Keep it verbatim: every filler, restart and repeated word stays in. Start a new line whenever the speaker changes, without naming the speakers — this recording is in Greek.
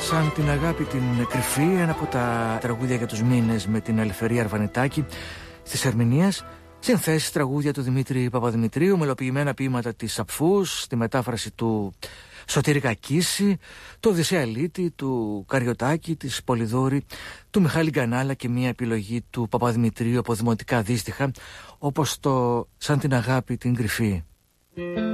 Σαν την αγάπη την κρυφή, ένα από τα τραγούδια για τους μήνες με την Ελευθερία Αρβανιτάκη στις ερμηνείες. Συνθέσεις τραγούδια του Δημήτρη Παπαδημητρίου, μελοποιημένα ποίηματα της Απφούς, τη μετάφραση του Σωτήρη Κακίση, του Οδυσσέα Λίτη, του Καριωτάκη, της Πολυδόρη, του Μιχάλη Γκανάλα και μια επιλογή του Παπαδημητρίου από δημοτικά δύστιχα, όπως το «Σαν την αγάπη την κρυφή».